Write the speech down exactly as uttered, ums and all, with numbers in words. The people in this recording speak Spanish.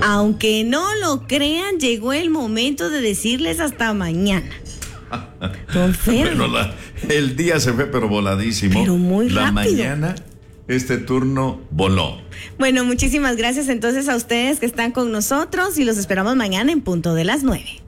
Aunque no lo crean, llegó el momento de decirles hasta mañana. Don Fer. Bueno, la, el día se fue pero voladísimo. Pero muy la rápido. mañana, este turno voló. Bueno, muchísimas gracias entonces a ustedes que están con nosotros y los esperamos mañana en punto de las nueve.